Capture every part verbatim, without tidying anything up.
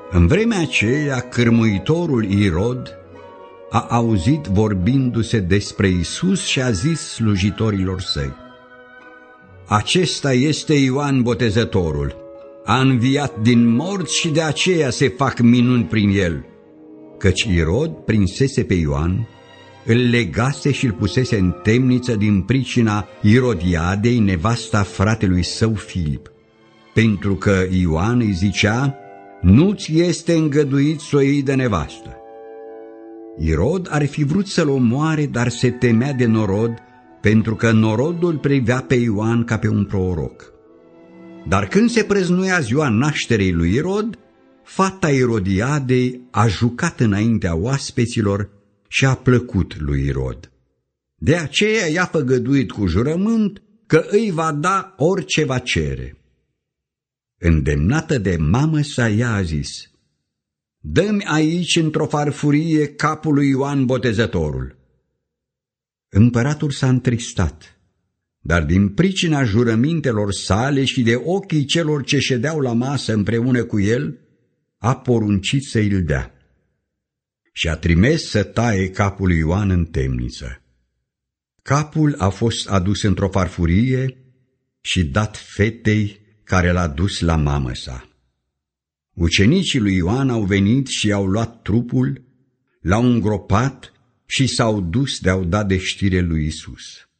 În vremea aceea, cârmuitorul Irod a auzit vorbindu-se despre Iisus și a zis slujitorilor săi: acesta este Ioan Botezătorul, a înviat din morți și de aceea se fac minuni prin el. Căci Irod prinsese pe Ioan, îl legase și îl pusese în temniță din pricina Irodiadei, nevasta fratelui său Filip, pentru că Ioan îi zicea: nu-ți este îngăduit să o iei de nevastă. Irod ar fi vrut să-l omoare, dar se temea de norod, pentru că norodul privea pe Ioan ca pe un proroc. Dar când se prăznuia ziua nașterii lui Irod, fata Irodiadei a jucat înaintea oaspeților și a plăcut lui Irod. De aceea i-a făgăduit cu jurământ că îi va da orice va cere. Îndemnată de mamă sa, ea a zis: dă-mi aici într-o farfurie capul lui Ioan Botezătorul. Împăratul s-a întristat, dar din pricina jurămintelor sale și de ochii celor ce ședeau la masă împreună cu el, a poruncit să îl dea. Și a trimis să taie capul lui Ioan în temniță. Capul a fost adus într-o farfurie și dat fetei care l-a dus la mamă sa. Ucenicii lui Ioan au venit și i-au luat trupul, l-au îngropat și s-au dus de-au dat de știre lui Isus.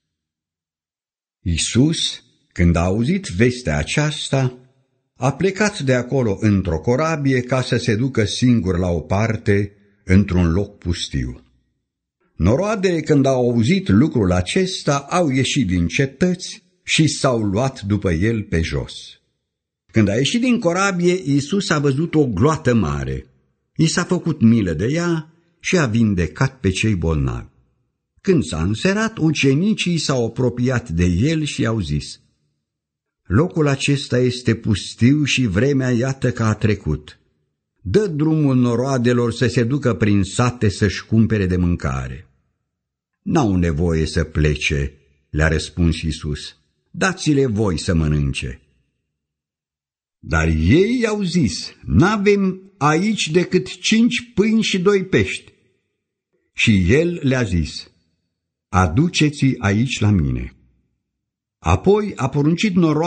Isus, când a auzit vestea aceasta, a plecat de acolo într-o corabie ca să se ducă singur la o parte, într-un loc pustiu. Noroade, când au auzit lucrul acesta, au ieșit din cetăți și s-au luat după el pe jos. Când a ieșit din corabie, Iisus a văzut o gloată mare. I s-a făcut milă de ea și a vindecat pe cei bolnavi. Când s-a înserat, ucenicii s-au apropiat de el și i-au zis: locul acesta este pustiu și vremea iată că a trecut. Dă drumul noroadelor să se ducă prin sate să-și cumpere de mâncare. N-au nevoie să plece, le-a răspuns Iisus, dați-le voi să mănânce. Dar ei i-au zis: n-avem aici decât cinci pâini și doi pești. Și el le-a zis: aduceți-i aici la mine. Apoi a poruncit noroadelor